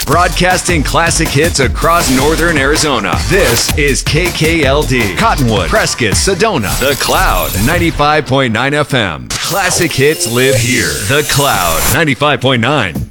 broadcasting classic hits across northern Arizona. This is KKLD, Cottonwood, Prescott, Sedona, The Cloud, 95.9 FM. Classic hits live here. The Cloud, 95.9.